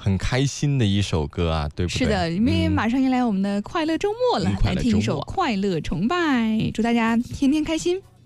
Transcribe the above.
很开心的一首歌啊，对不对？ 是的，因为马上迎来我们的快乐周末了，来听一首《快乐崇拜》，祝大家天天开心。